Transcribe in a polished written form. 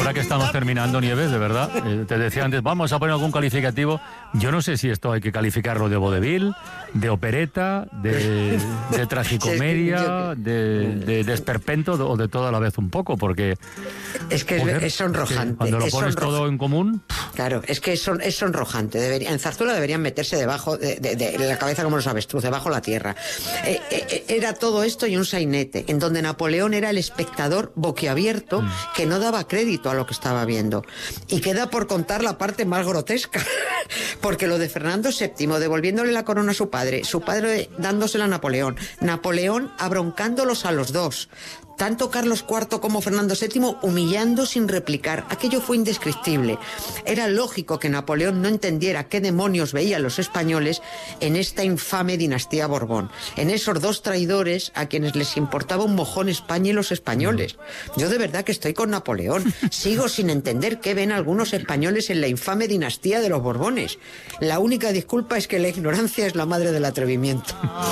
ahora que estamos terminando, Nieves, de verdad, te decía antes, vamos a poner algún calificativo. Yo no sé si esto hay que calificarlo de vodevil, de opereta, de tragicomedia, de esperpento o de todo a la vez un poco, porque... Es que joder, es sonrojante. Cuando lo pones todo en común... Claro, es que es sonrojante. En Zarzuela deberían meterse debajo de la cabeza como los avestruz, debajo de la tierra. Era todo esto y un sainete, en donde Napoleón era el espectador boquiabierto que no daba crédito a lo que estaba viendo. Y queda por contar la parte más grotesca, porque lo de Fernando VII devolviéndole la corona a su padre dándosela a Napoleón abroncándolos a los dos, tanto Carlos IV como Fernando VII humillando sin replicar. Aquello fue indescriptible. Era lógico que Napoleón no entendiera qué demonios veían los españoles en esta infame dinastía Borbón, en esos dos traidores a quienes les importaba un mojón España y los españoles. Yo de verdad que estoy con Napoleón. Sigo sin entender qué ven algunos españoles en la infame dinastía de los Borbones. La única disculpa es que la ignorancia es la madre del atrevimiento.